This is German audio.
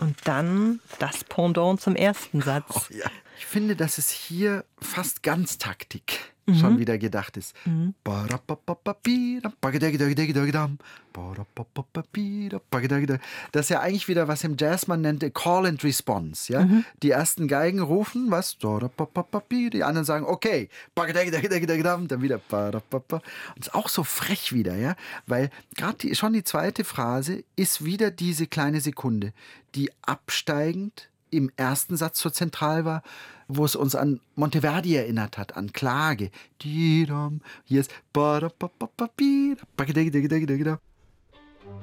Und dann das Pendant zum ersten Satz. Oh, ja. Ich finde, dass es hier fast Ganztaktik schon wieder gedacht ist. Das ist ja eigentlich wieder, was im Jazz man nennt, a Call and Response. Ja? Die ersten Geigen rufen, was? Die anderen sagen, okay. Dann wieder. Und ist auch so frech wieder, ja? Weil gerade schon die zweite Phrase ist wieder diese kleine Sekunde, die absteigend im ersten Satz so zentral war, wo es uns an Monteverdi erinnert hat, an Klage. Hier ist